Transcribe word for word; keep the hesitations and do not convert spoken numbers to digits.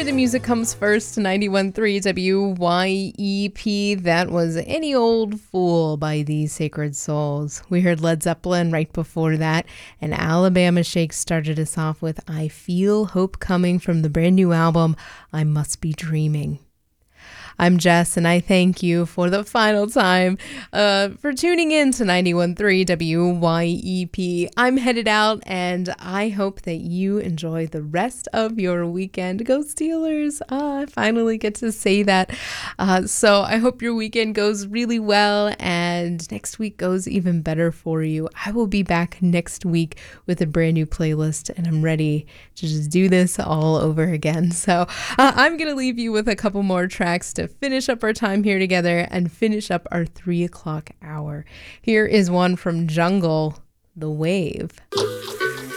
where the music comes first, ninety-one point three W Y E P. That was Any Old Fool by the Sacred Souls. We heard Led Zeppelin right before that, and Alabama Shake started us off with I Feel Hope Coming from the brand new album, I Must Be Dreaming. I'm Jess, and I thank you for the final time uh, for tuning in to ninety-one point three W Y E P. I'm headed out, and I hope that you enjoy the rest of your weekend. Go Steelers! Ah, I finally get to say that. Uh, so I hope your weekend goes really well, and next week goes even better for you. I will be back next week with a brand new playlist, and I'm ready to just do this all over again. So uh, I'm going to leave you with a couple more tracks to finish up our time here together and finish up our three o'clock hour. Here is one from Jungle, The Wave.